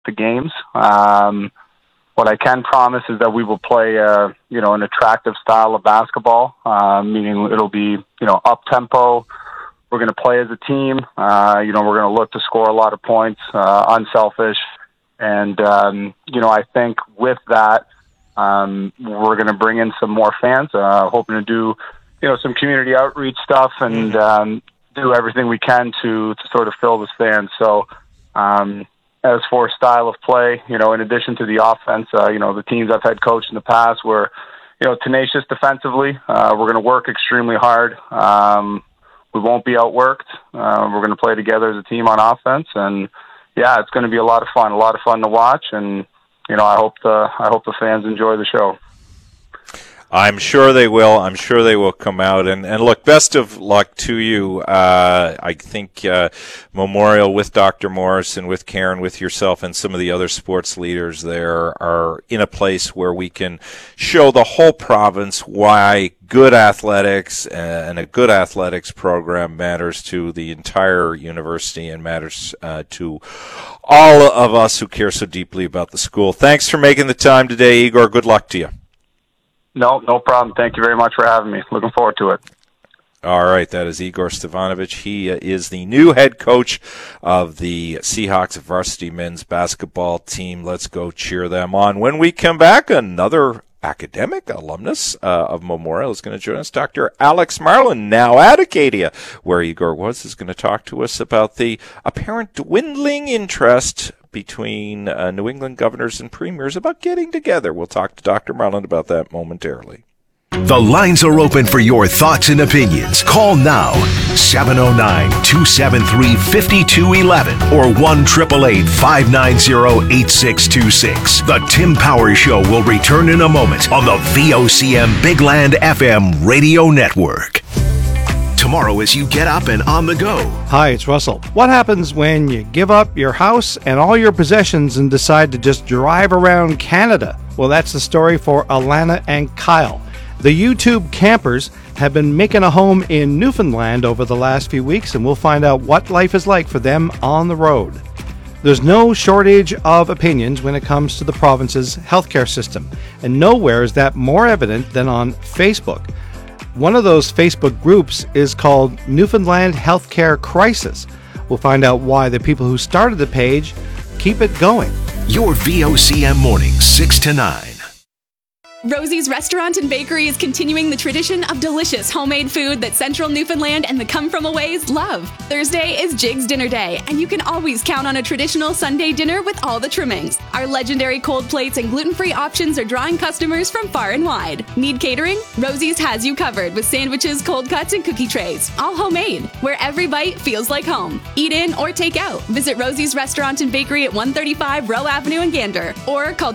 the games. What I can promise is that we will play, an attractive style of basketball, meaning it'll be, up-tempo. We're going to play as a team. We're going to look to score a lot of points, unselfish. And, I think with that, we're going to bring in some more fans, hoping to do, some community outreach stuff and do everything we can to sort of fill the stands. So, as for style of play, in addition to the offense, the teams I've had coached in the past were, tenacious defensively. We're going to work extremely hard. We won't be outworked. We're going to play together as a team on offense, and it's going to be a lot of fun to watch. And I hope the fans enjoy the show. I'm sure they will. I'm sure they will come out. And look, best of luck to you. I think Memorial with Dr. Morris and with Karen, with yourself and some of the other sports leaders there are in a place where we can show the whole province why good athletics and a good athletics program matters to the entire university and matters to all of us who care so deeply about the school. Thanks for making the time today, Igor. Good luck to you. No problem. Thank you very much for having me. Looking forward to it. All right, that is Igor Stevanovic. He is the new head coach of the Seahawks varsity men's basketball team. Let's go cheer them on. When we come back, another academic alumnus of Memorial is going to join us. Dr. Alex Marlin, now at Acadia, where Igor was, is going to talk to us about the apparent dwindling interest between New England governors and premiers about getting together. We'll talk to Dr. Marlin about that momentarily. The lines are open for your thoughts and opinions. Call now, 709-273-5211 or 1-888-590-8626. The Tim Powers Show will return in a moment on the VOCM Big Land FM radio network. Tomorrow as you get up and on the go. Hi, it's Russell. What happens when you give up your house and all your possessions and decide to just drive around Canada? Well, that's the story for Alana and Kyle. The YouTube campers have been making a home in Newfoundland over the last few weeks, and we'll find out what life is like for them on the road. There's no shortage of opinions when it comes to the province's healthcare system, and nowhere is that more evident than on Facebook. One of those Facebook groups is called Newfoundland Healthcare Crisis. We'll find out why the people who started the page keep it going. Your VOCM mornings, 6 to 9. Rosie's Restaurant and Bakery is continuing the tradition of delicious homemade food that Central Newfoundland and the come-from-aways love. Thursday is Jig's Dinner Day, and you can always count on a traditional Sunday dinner with all the trimmings. Our legendary cold plates and gluten-free options are drawing customers from far and wide. Need catering? Rosie's has you covered with sandwiches, cold cuts, and cookie trays, all homemade, where every bite feels like home. Eat in or take out. Visit Rosie's Restaurant and Bakery at 135 Rowe Avenue in Gander, or call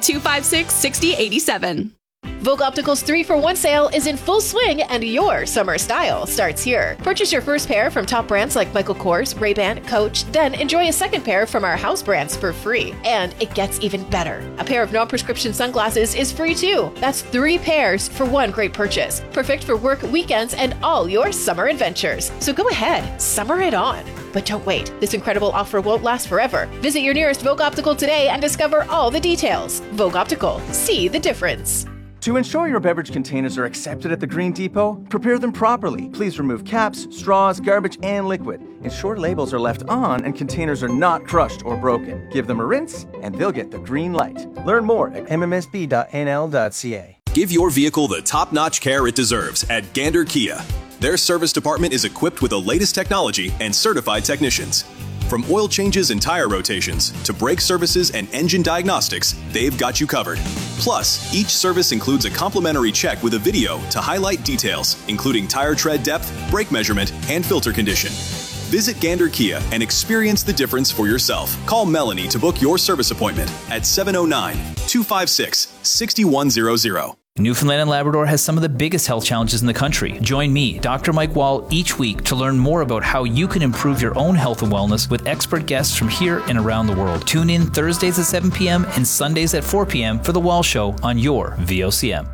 256-6087. Vogue Optical's 3-for-1 sale is in full swing, and your summer style starts here. Purchase your first pair from top brands like Michael Kors, Ray-Ban, Coach, then enjoy a second pair from our house brands for free. And it gets even better. A pair of non-prescription sunglasses is free too. That's 3 pairs for one great purchase. Perfect for work, weekends, and all your summer adventures. So go ahead, summer it on. But don't wait. This incredible offer won't last forever. Visit your nearest Vogue Optical today and discover all the details. Vogue Optical. See the difference. To ensure your beverage containers are accepted at the Green Depot, prepare them properly. Please remove caps, straws, garbage, and liquid. Ensure labels are left on and containers are not crushed or broken. Give them a rinse and they'll get the green light. Learn more at mmsb.nl.ca. Give your vehicle the top-notch care it deserves at Gander Kia. Their service department is equipped with the latest technology and certified technicians. From oil changes and tire rotations to brake services and engine diagnostics, they've got you covered. Plus, each service includes a complimentary check with a video to highlight details, including tire tread depth, brake measurement, and filter condition. Visit Gander Kia and experience the difference for yourself. Call Melanie to book your service appointment at 709-256-6100. Newfoundland and Labrador has some of the biggest health challenges in the country. Join me, Dr. Mike Wall, each week to learn more about how you can improve your own health and wellness with expert guests from here and around the world. Tune in Thursdays at 7 p.m. and Sundays at 4 p.m. for The Wall Show on your VOCM.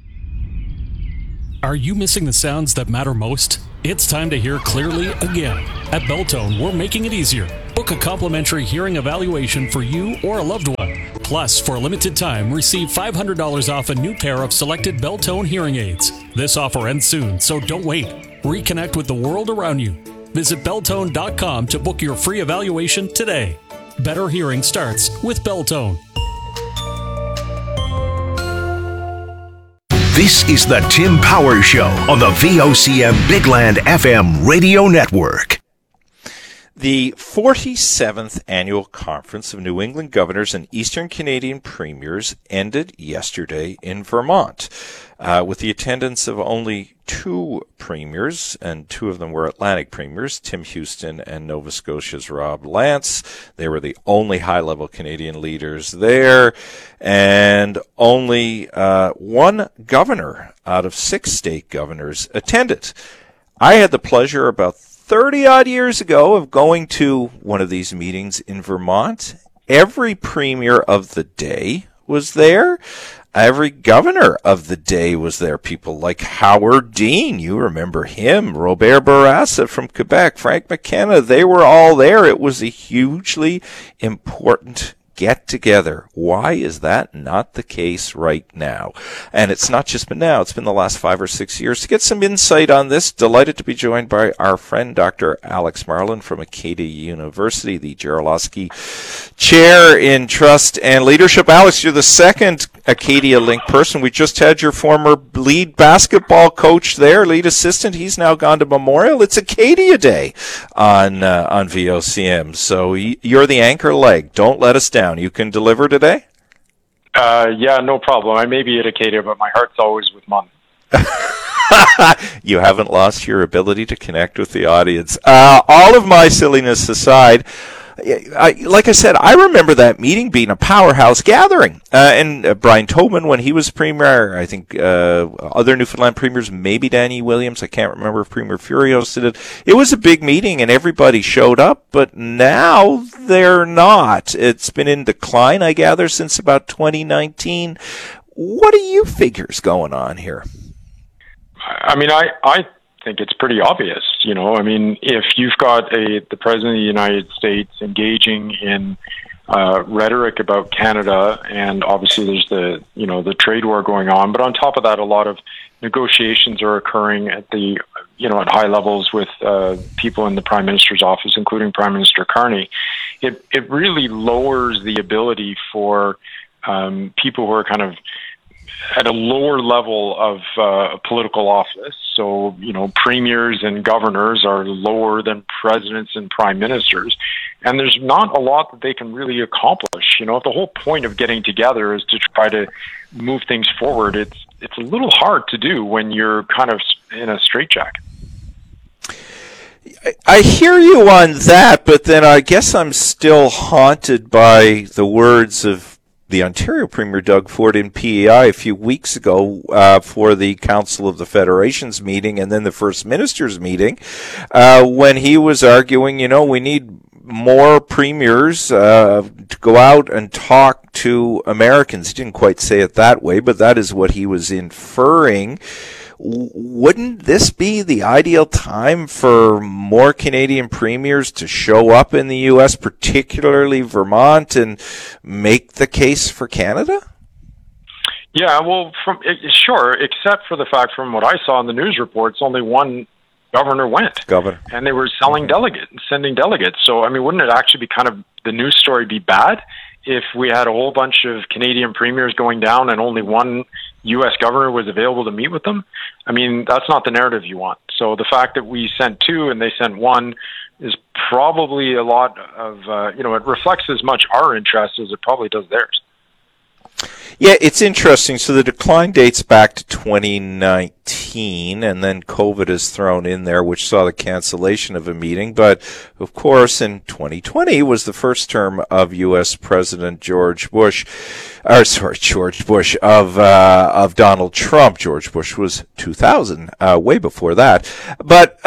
Are you missing the sounds that matter most? It's time to hear clearly again. At Beltone, we're making it easier. Book a complimentary hearing evaluation for you or a loved one. Plus, for a limited time, receive $500 off a new pair of selected Beltone hearing aids. This offer ends soon, so don't wait. Reconnect with the world around you. Visit Beltone.com to book your free evaluation today. Better hearing starts with Beltone. This is the Tim Power Show on the VOCM Bigland FM radio network. The 47th Annual Conference of New England Governors and Eastern Canadian Premiers ended yesterday in Vermont, with the attendance of only 2 premiers, and 2 of them were Atlantic premiers, Tim Houston and Nova Scotia's Rob Lance. They were the only high-level Canadian leaders there, and only 1 governor out of 6 state governors attended. I had the pleasure about 30-odd years ago of going to one of these meetings in Vermont. Every premier of the day was there. Every governor of the day was there. People like Howard Dean, you remember him, Robert Bourassa from Quebec, Frank McKenna, they were all there. It was a hugely important get together. Why is that not the case right now? And it's not just been now, it's been the last 5 or 6 years. To get some insight on this, delighted to be joined by our friend Dr. Alex Marlin from Acadia University, the Jarolowski Chair in Trust and Leadership. Alex, you're the second Acadia Link person. We just had your former lead basketball coach there, lead assistant. He's now gone to Memorial. It's Acadia Day on VOCM. So you're the anchor leg. Don't let us down. You can deliver today? Yeah, no problem. I may be at Acadia, but my heart's always with Mom. You haven't lost your ability to connect with the audience. All of my silliness aside, like I said, I remember that meeting being a powerhouse gathering. And Brian Tobin, when he was premier, I think other Newfoundland premiers, maybe Danny Williams, I can't remember if Premier Furios did it. It was a big meeting and everybody showed up, but now they're not. It's been in decline, I gather, since about 2019. What are you figures going on here? I mean, I think it's pretty obvious, you know. I mean, if you've got the President of the United States engaging in rhetoric about Canada, and obviously there's the trade war going on, but on top of that, a lot of negotiations are occurring at at high levels with people in the Prime Minister's office, including Prime Minister Carney. It really lowers the ability for people who are kind of at a lower level of political office. So, premiers and governors are lower than presidents and prime ministers. And there's not a lot that they can really accomplish. If the whole point of getting together is to try to move things forward, it's a little hard to do when you're kind of in a straitjacket. I hear you on that, but then I guess I'm still haunted by the words of the Ontario Premier Doug Ford in PEI a few weeks ago for the Council of the Federations meeting and then the First Minister's meeting when he was arguing, we need more premiers to go out and talk to Americans. He didn't quite say it that way, but that is what he was inferring. Wouldn't this be the ideal time for more Canadian premiers to show up in the U.S., particularly Vermont, and make the case for Canada? Yeah, well, sure, except for the fact from what I saw in the news reports, only one governor went. And they were sending delegates. So, I mean, wouldn't it actually be kind of the news story be bad if we had a whole bunch of Canadian premiers going down and only one U.S. governor was available to meet with them? I mean, that's not the narrative you want. So the fact that we sent 2 and they sent 1 is probably a lot of, it reflects as much our interest as it probably does theirs. Yeah, it's interesting. So the decline dates back to 2019, and then COVID is thrown in there, which saw the cancellation of a meeting. But, of course, in 2020 was the first term of U.S. President George Bush of Donald Trump. George Bush was 2000, way before that. But,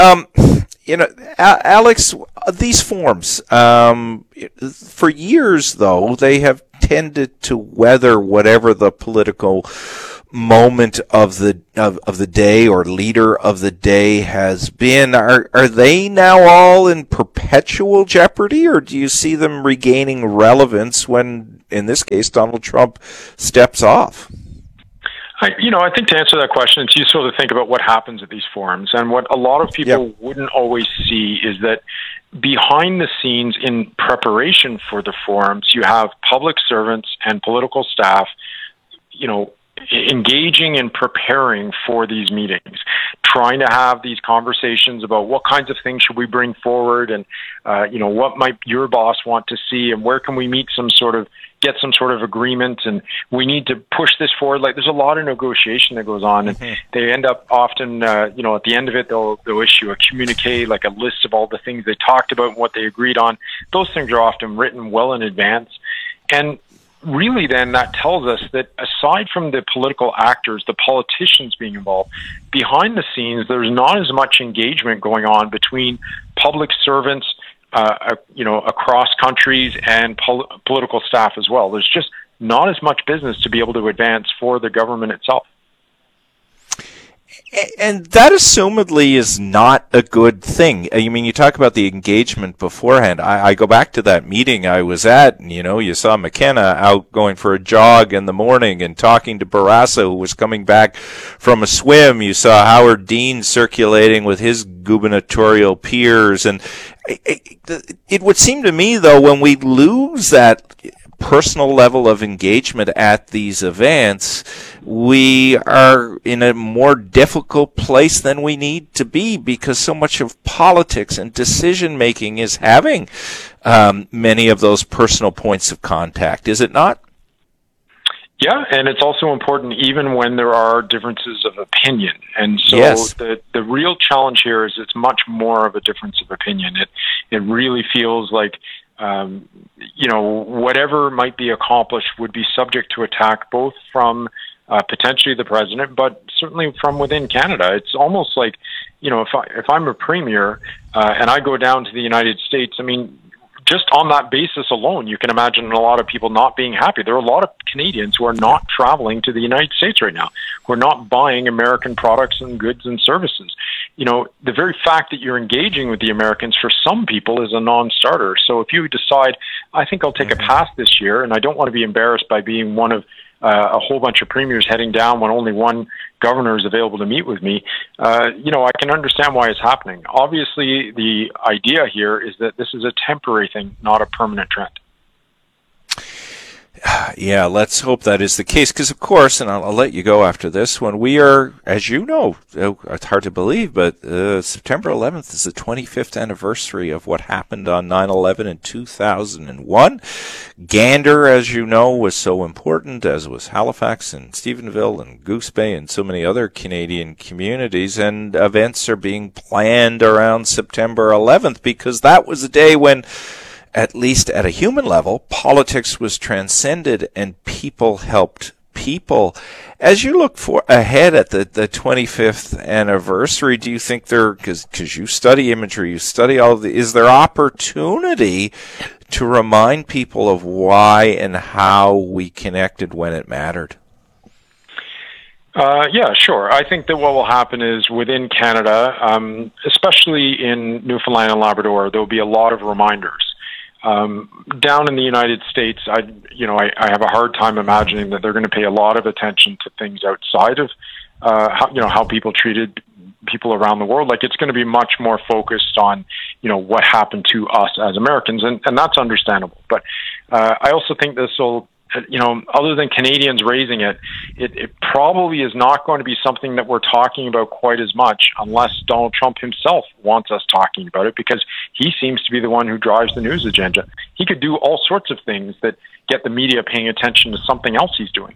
Alex, these forms, for years, though, they have tended to weather whatever the political moment of the day or leader of the day has been. Are they now all in perpetual jeopardy, or do you see them regaining relevance when, in this case, Donald Trump steps off? I think to answer that question, it's useful to think about what happens at these forums. And what a lot of people wouldn't always see is that behind the scenes in preparation for the forums, you have public servants and political staff, engaging and preparing for these meetings, trying to have these conversations about what kinds of things should we bring forward, and what might your boss want to see, and where can we get some sort of agreement, and we need to push this forward. Like, there's a lot of negotiation that goes on, and they end up often, at the end of it, they'll issue a communique, like a list of all the things they talked about and what they agreed on. Those things are often written well in advance, and really then that tells us that aside from the political actors, the politicians being involved, behind the scenes, there's not as much engagement going on between public servants, across countries, and political staff as well. There's just not as much business to be able to advance for the government itself. And that assumedly is not a good thing. I mean, you talk about the engagement beforehand. I go back to that meeting I was at, and, you saw McKenna out going for a jog in the morning and talking to Barrasso, who was coming back from a swim. You saw Howard Dean circulating with his gubernatorial peers. And it would seem to me, though, when we lose that personal level of engagement at these events, we are in a more difficult place than we need to be, because so much of politics and decision making is having many of those personal points of contact, is it not? Yeah, and it's also important even when there are differences of opinion. And so the real challenge here is it's much more of a difference of opinion. It really feels like whatever might be accomplished would be subject to attack, both from potentially the president, but certainly from within Canada. It's almost like, if I'm a premier and I go down to the United States, I mean, just on that basis alone, you can imagine a lot of people not being happy. There are a lot of Canadians who are not traveling to the United States right now, who are not buying American products and goods and services. The very fact that you're engaging with the Americans for some people is a non-starter. So if you decide, I think I'll take a pass this year, and I don't want to be embarrassed by being one of a whole bunch of premiers heading down when only one governor is available to meet with me, I can understand why it's happening. Obviously, the idea here is that this is a temporary thing, not a permanent trend. Yeah, let's hope that is the case, because, of course, and I'll let you go after this one, we are, as you know, it's hard to believe, but September 11th is the 25th anniversary of what happened on 9/11 in 2001. Gander, as you know, was so important, as was Halifax and Stephenville and Goose Bay and so many other Canadian communities, and events are being planned around September 11th, because that was a day when, at least at a human level, politics was transcended and people helped people. As you look ahead at the 25th anniversary, do you think because you study imagery, you study is there opportunity to remind people of why and how we connected when it mattered? Yeah, sure. I think that what will happen is within Canada, especially in Newfoundland and Labrador, there will be a lot of reminders. Down in the United States, I have a hard time imagining that they're going to pay a lot of attention to things outside of how people treated people around the world. Like, it's going to be much more focused on what happened to us as Americans, and that's understandable. But I also think this will, other than Canadians raising it probably is not going to be something that we're talking about quite as much, unless Donald Trump himself wants us talking about it, because he seems to be the one who drives the news agenda. He could do all sorts of things that get the media paying attention to something else he's doing,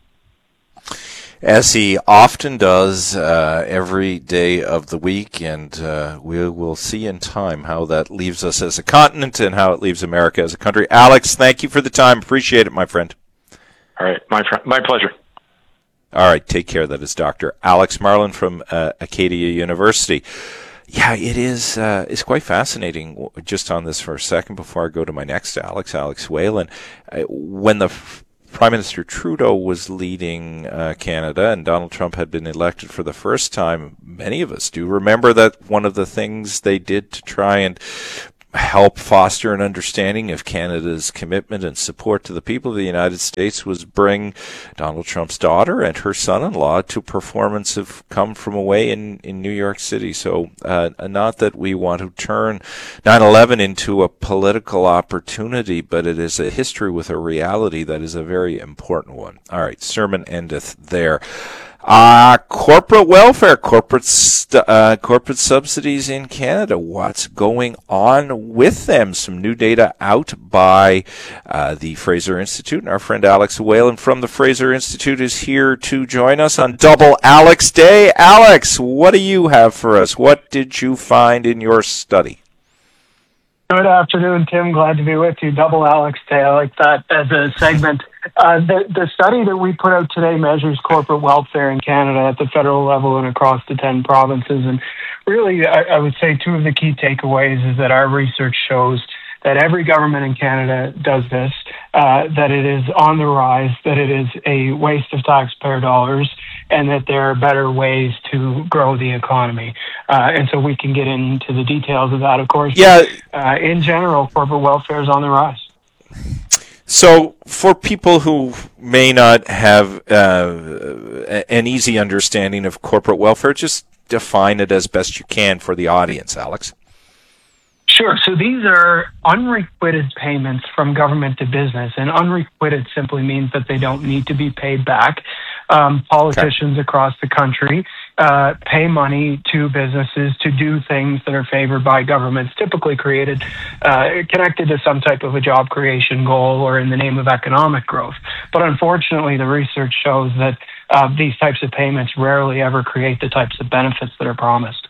as he often does every day of the week, and we will see in time how that leaves us as a continent and how it leaves America as a country. Alex, thank you for the time. Appreciate it, my friend. All right, my pleasure. All right, take care. That is Dr. Alex Marlin from Acadia University. Yeah, it is. It's quite fascinating. Just on this for a second before I go to my next Alex Whalen. When the Prime Minister Trudeau was leading Canada and Donald Trump had been elected for the first time, many of us do remember that one of the things they did to try and help foster an understanding of Canada's commitment and support to the people of the United States was bring Donald Trump's daughter and her son-in-law to a performance of Come From Away in New York City. So not that we want to turn 9/11 into a political opportunity, but it is a history with a reality that is a very important one. All right, sermon endeth there. Corporate welfare, corporate subsidies in Canada. What's going on with them? Some new data out by the Fraser Institute, and our friend Alex Whalen from the Fraser Institute is here to join us on Double Alex Day. Alex, what do you have for us? What did you find in your study? Good afternoon, Tim. Glad to be with you. Double Alex Day. I like that as a segment. The study that we put out today measures corporate welfare in Canada at the federal level and across the 10 provinces. And really, I would say two of the key takeaways is that our research shows that every government in Canada does this, that it is on the rise, that it is a waste of taxpayer dollars, and that there are better ways to grow the economy. And so we can get into the details of that, of course. Yeah. But, in general, corporate welfare is on the rise. So for people who may not have an easy understanding of corporate welfare, just define it as best you can for the audience, Alex. Sure. So these are unrequited payments from government to business, and unrequited simply means that they don't need to be paid back. Politicians across the country pay money to businesses to do things that are favored by governments, typically connected to some type of a job creation goal or in the name of economic growth. But unfortunately, the research shows that these types of payments rarely ever create the types of benefits that are promised.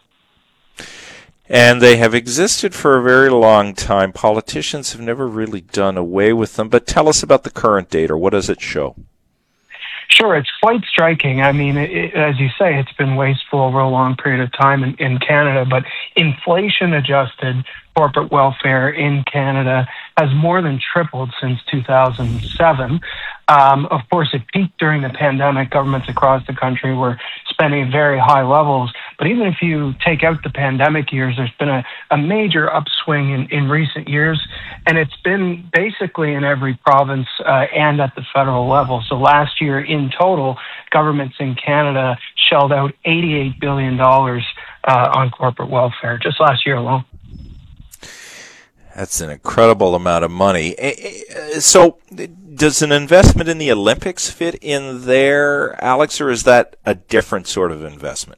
And they have existed for a very long time. Politicians have never really done away with them. But tell us about the current data. What does it show? Sure, it's quite striking. I mean, as you say, it's been wasteful over a long period of time in Canada, but inflation-adjusted corporate welfare in Canada has more than tripled since 2007. Of course, it peaked during the pandemic. Governments across the country were spending at very high levels. But even if you take out the pandemic years, there's been a major upswing in recent years, and it's been basically in every province and at the federal level. So last year, in total, governments in Canada shelled out $88 billion on corporate welfare, just last year alone. That's an incredible amount of money. So does an investment in the Olympics fit in there, Alex, or is that a different sort of investment?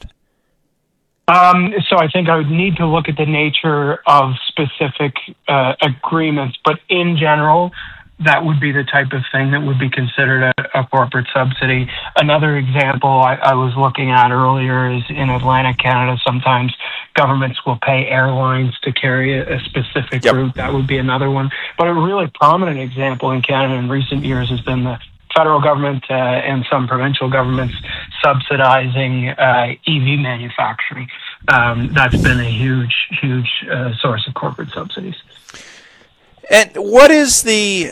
So I think I would need to look at the nature of specific agreements, but in general, that would be the type of thing that would be considered a corporate subsidy. Another example I was looking at earlier is in Atlantic Canada. Sometimes governments will pay airlines to carry a specific route. That would be another one. But a really prominent example in Canada in recent years has been the federal government and some provincial governments subsidizing EV manufacturing. That's been a huge source of corporate subsidies. And what is the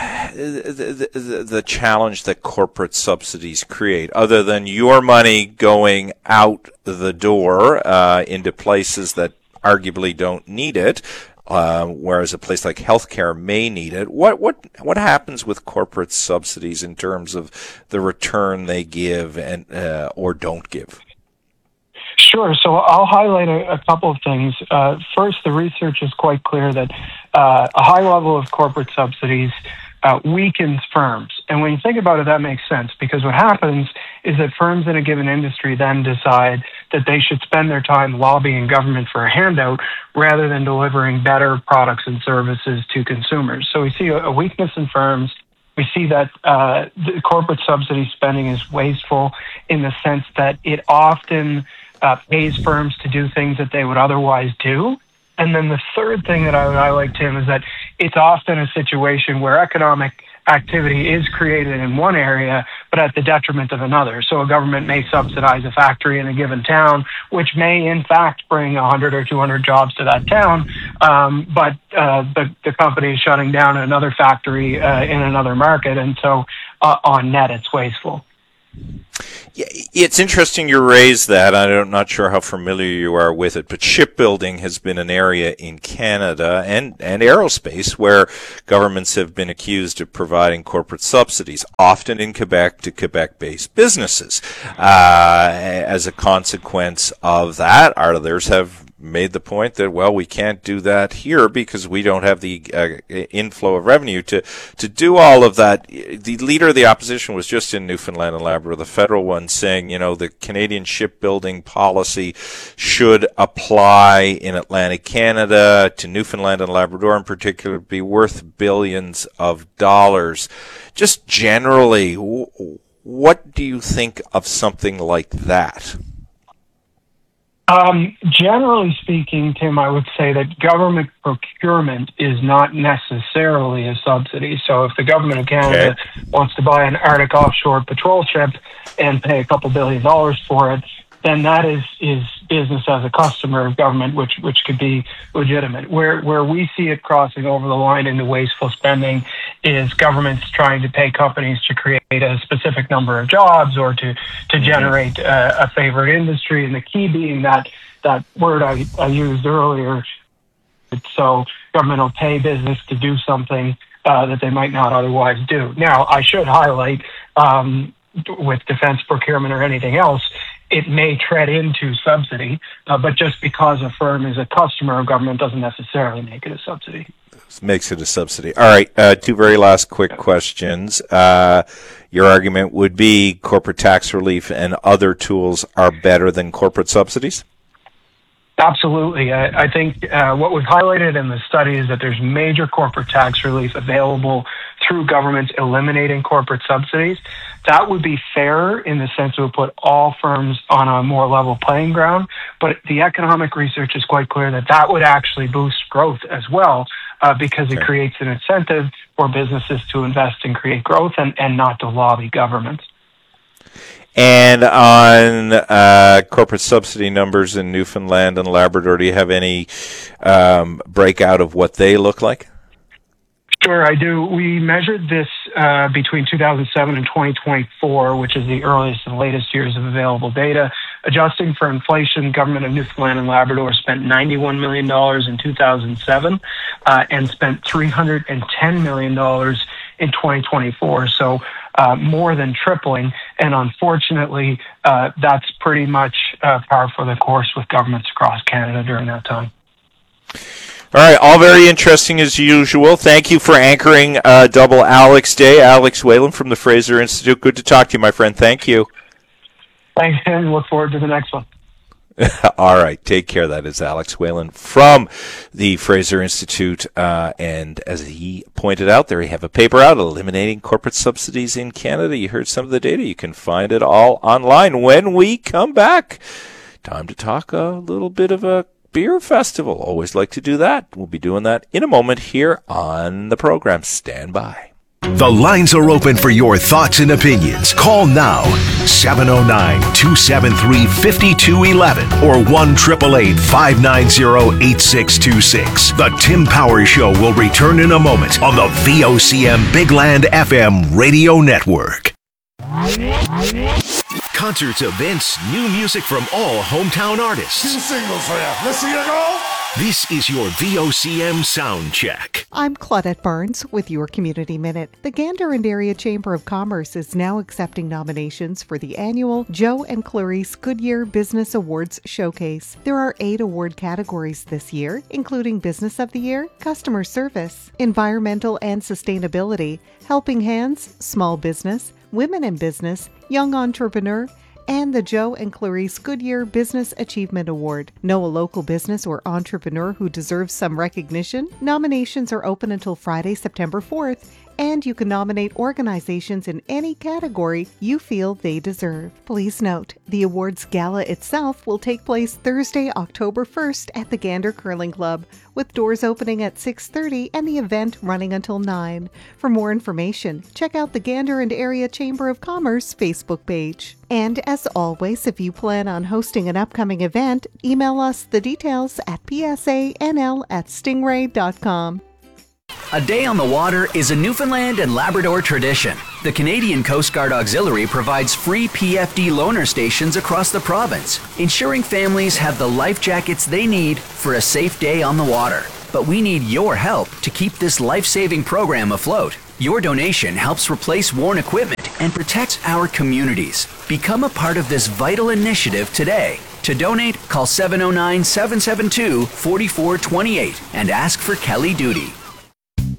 challenge that corporate subsidies create, other than your money going out the door into places that arguably don't need it, whereas a place like healthcare may need it? What happens with corporate subsidies in terms of the return they give and or don't give? Sure. So I'll highlight a couple of things. First, the research is quite clear that a high level of corporate subsidies weakens firms. And when you think about it, that makes sense, because what happens is that firms in a given industry then decide that they should spend their time lobbying government for a handout rather than delivering better products and services to consumers. So we see a weakness in firms. We see that the corporate subsidy spending is wasteful in the sense that it often pays firms to do things that they would otherwise do. And then the third thing that I would highlight, Tim, is that it's often a situation where economic activity is created in one area, but at the detriment of another. So a government may subsidize a factory in a given town, which may in fact bring 100 or 200 jobs to that town, but the company is shutting down another factory in another market. And so on net, it's wasteful. Yeah, it's interesting you raise that. I'm not sure how familiar you are with it, but shipbuilding has been an area in Canada and aerospace where governments have been accused of providing corporate subsidies, often in Quebec to Quebec-based businesses. As a consequence of that, others have made the point that, well, we can't do that here because we don't have the inflow of revenue to do all of that. The leader of the opposition was just in Newfoundland and Labrador, the federal one, saying, the Canadian shipbuilding policy should apply in Atlantic Canada to Newfoundland and Labrador in particular, be worth billions of dollars. Just generally, what do you think of something like that? Generally speaking, Tim, I would say that government procurement is not necessarily a subsidy. So if the government of Canada wants to buy an Arctic offshore patrol ship and pay a couple $2 billion for it, then that is business as a customer of government, which could be legitimate. Where we see it crossing over the line into wasteful spending is governments trying to pay companies to create a specific number of jobs or to generate a favored industry, and the key being that word I used earlier. So government will pay business to do something that they might not otherwise do. Now, I should highlight, with defense procurement or anything else, it may tread into subsidy, but just because a firm is a customer of government doesn't necessarily make it a subsidy. Makes it a subsidy. All right, two very last quick questions. Your argument would be corporate tax relief and other tools are better than corporate subsidies? Absolutely. I think what we've highlighted in the study is that there's major corporate tax relief available through governments eliminating corporate subsidies. That would be fair in the sense it would put all firms on a more level playing ground. But the economic research is quite clear that would actually boost growth as well, because it creates an incentive for businesses to invest and create growth and not to lobby governments. And on corporate subsidy numbers in Newfoundland and Labrador, do you have any breakout of what they look like? Sure, I do. We measured this between 2007 and 2024, which is the earliest and latest years of available data. Adjusting for inflation, government of Newfoundland and Labrador spent $91 million in 2007 and spent $310 million in 2024. So more than tripling. And unfortunately, that's pretty much par for the course with governments across Canada during that time. All right, all very interesting as usual. Thank you for anchoring Double Alex Day. Alex Whalen from the Fraser Institute. Good to talk to you, my friend. Thank you. Thanks, Tim. Look forward to the next one. All right, take care. That is Alex Whalen from the Fraser Institute. And as he pointed out, there you have a paper out, Eliminating Corporate Subsidies in Canada. You heard some of the data. You can find it all online. When we come back, time to talk a little bit of a beer festival. Always like to do that. We'll be doing that in a moment here on the program. Stand by. The lines are open for your thoughts and opinions. Call now, 709-273-5211 or 1-888-590-8626. The Tim Powers Show will return in a moment on the VOCM Big Land FM radio network. Concerts, events, new music from all hometown artists. 2 singles for you. Let's see you go. This is your VOCM Sound Check. I'm Claudette Barnes with your Community Minute. The Gander and Area Chamber of Commerce is now accepting nominations for the annual Joe and Clarice Goodyear Business Awards Showcase. There are 8 award categories this year, including Business of the Year, Customer Service, Environmental and Sustainability, Helping Hands, Small Business, Women in Business, Young Entrepreneur, and the Joe and Clarice Goodyear Business Achievement Award. Know a local business or entrepreneur who deserves some recognition? Nominations are open until Friday, September 4th, and you can nominate organizations in any category you feel they deserve. Please note, the awards gala itself will take place Thursday, October 1st at the Gander Curling Club, with doors opening at 6:30 and the event running until 9. For more information, check out the Gander and Area Chamber of Commerce Facebook page. And as always, if you plan on hosting an upcoming event, email us the details at psanl@stingray.com. A day on the water is a Newfoundland and Labrador tradition. The Canadian Coast Guard Auxiliary provides free PFD loaner stations across the province, ensuring families have the life jackets they need for a safe day on the water. But we need your help to keep this life-saving program afloat. Your donation helps replace worn equipment and protects our communities. Become a part of this vital initiative today. To donate, call 709-772-4428 and ask for Kelly Duty.